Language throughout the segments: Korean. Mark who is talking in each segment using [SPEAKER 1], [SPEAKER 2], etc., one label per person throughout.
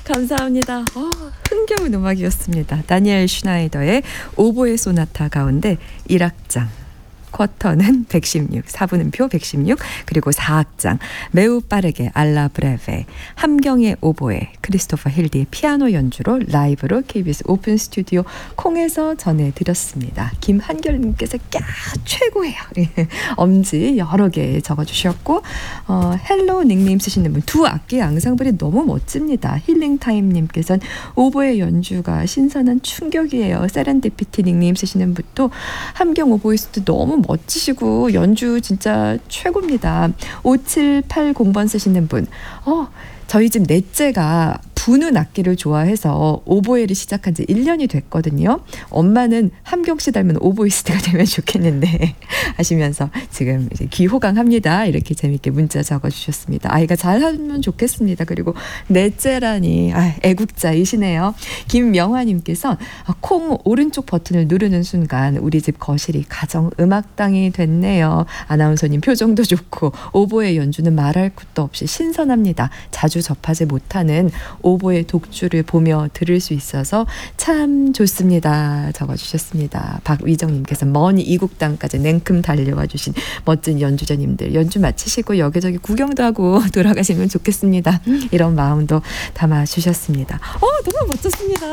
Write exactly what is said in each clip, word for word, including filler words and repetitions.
[SPEAKER 1] 감사합니다. 어, 흥겨운 음악이었습니다. 다니엘 슈나이더의 오보에 소나타 가운데 일 악장 쿼터는 백십육, 사 분음표 백십육, 그리고 사 악장 매우 빠르게 알라 브레베, 함경의 오보에, 크리스토퍼 힐디의 피아노 연주로 라이브로 케이비에스 오픈 스튜디오 콩에서 전해드렸습니다. 김한결님께서 까 최고예요. 엄지 여러 개 적어주셨고, 어, 헬로 닉네임 쓰시는 분, 두 악기 앙상블이 너무 멋집니다. 힐링타임님께서는 오보의 연주가 신선한 충격이에요. 세렌디피티 닉네임 쓰시는 분도 함경 오보이스트 너무 멋지시고 연주 진짜 최고입니다. 오칠팔공 번 쓰시는 분, 어, 저희 집 넷째가 부는 악기를 좋아해서 오보에를 시작한 지 일 년이 됐거든요. 엄마는 함경 씨 닮은 오보이스트가 되면 좋겠는데 하시면서 지금 이제 귀호강합니다. 이렇게 재밌게 문자 적어주셨습니다. 아이가 잘하면 좋겠습니다. 그리고 넷째라니 아, 애국자이시네요. 김명화님께서 콩 오른쪽 버튼을 누르는 순간 우리 집 거실이 가정 음악당이 됐네요. 아나운서님 표정도 좋고 오보에 연주는 말할 것도 없이 신선합니다. 자주 접하지 못하는 오보의 독주를 보며 들을 수 있어서 참 좋습니다. 적어주셨습니다. 박위정님께서 먼 이국 땅까지 냉큼 달려와 주신 멋진 연주자님들 연주 마치시고 여기저기 구경도 하고 돌아가시면 좋겠습니다. 이런 마음도 담아주셨습니다. 어, 너무 멋졌습니다.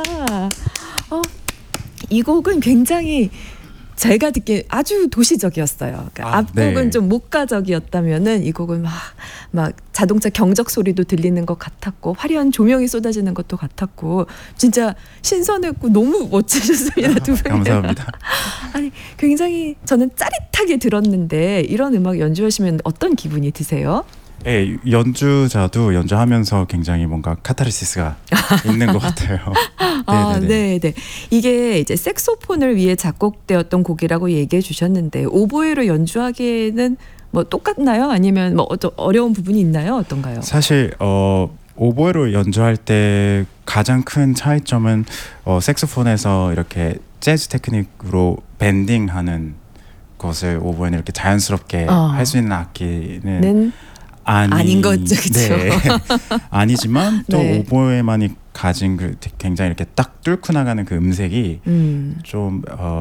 [SPEAKER 1] 어, 이 곡은 굉장히 제가 듣기에 아주 도시적이었어요. 그러니까
[SPEAKER 2] 아,
[SPEAKER 1] 앞곡은
[SPEAKER 2] 네.
[SPEAKER 1] 좀 목가적이었다면은 이 곡은 막, 막 자동차 경적 소리도 들리는 것 같았고 화려한 조명이 쏟아지는 것도 같았고 진짜 신선했고 너무 멋지셨습니다. 두 분이.
[SPEAKER 2] 감사합니다.
[SPEAKER 1] 아니 굉장히 저는 짜릿하게 들었는데 이런 음악 연주하시면 어떤 기분이 드세요?
[SPEAKER 2] 네, 연주자도 연주하면서 굉장히 뭔가 카타르시스가 있는 것 같아요.
[SPEAKER 1] 아, 네, 네. 이게 이제 색소폰을 위해 작곡되었던 곡이라고 얘기해 주셨는데 오보에로 연주하기에는 뭐 똑같나요? 아니면 뭐 어려운 부분이 있나요? 어떤가요?
[SPEAKER 2] 사실 어, 오보에로 연주할 때 가장 큰 차이점은 어, 색소폰에서 이렇게 재즈 테크닉으로 밴딩하는 것을 오보에는 이렇게 자연스럽게
[SPEAKER 1] 어.
[SPEAKER 2] 할 수 있는 악기는
[SPEAKER 1] 는
[SPEAKER 2] 아니,
[SPEAKER 1] 아닌 거죠, 그렇죠?
[SPEAKER 2] 네. 아니지만 또
[SPEAKER 1] 네.
[SPEAKER 2] 오보에만이 가진 그 굉장히 이렇게 딱 뚫고 나가는 그 음색이
[SPEAKER 1] 음.
[SPEAKER 2] 좀 어,